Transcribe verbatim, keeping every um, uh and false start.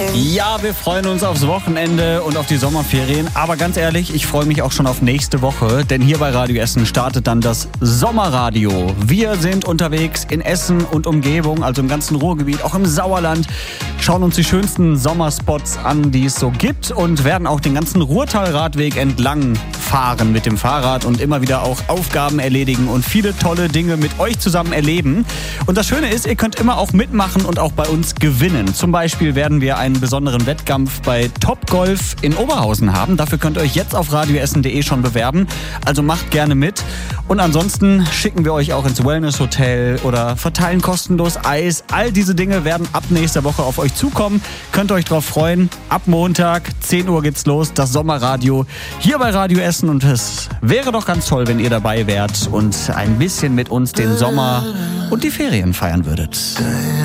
Ja, wir freuen uns aufs Wochenende und auf die Sommerferien. Aber ganz ehrlich, ich freue mich auch schon auf nächste Woche. Denn hier bei Radio Essen startet dann das Sommerradio. Wir sind unterwegs in Essen und Umgebung, also im ganzen Ruhrgebiet, auch im Sauerland. Schauen uns die schönsten Sommerspots an, die es so gibt. Und werden auch den ganzen Ruhrtalradweg entlang fahren mit dem Fahrrad. Und immer wieder auch Aufgaben erledigen und viele tolle Dinge mit euch zusammen erleben. Und das Schöne ist, ihr könnt immer auch mitmachen und auch bei uns gewinnen. Zum Beispiel werden wir einen besonderen Wettkampf bei Topgolf in Oberhausen haben. Dafür könnt ihr euch jetzt auf radioessen punkt de schon bewerben. Also macht gerne mit. Und ansonsten schicken wir euch auch ins Wellness-Hotel oder verteilen kostenlos Eis. All diese Dinge werden ab nächster Woche auf euch zukommen. Könnt ihr euch drauf freuen. Ab Montag, zehn Uhr geht's los, das Sommerradio hier bei Radio Essen. Und es wäre doch ganz toll, wenn ihr dabei wärt und ein bisschen mit uns den Sommer und die Ferien feiern würdet.